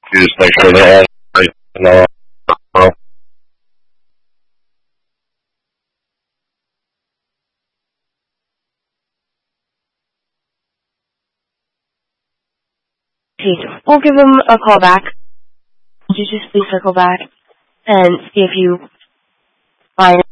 You just make sure they're all right and all. We'll give them a call back. Would you just please circle back and see if you find